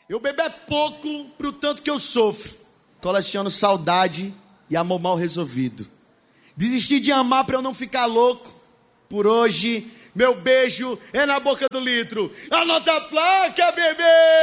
Eu bebo é pouco pro tanto que eu sofro. Coleciono saudade e amor mal resolvido. Desisti de amar pra eu não ficar louco. Por hoje, meu beijo é na boca do litro. Anota a placa, bebê!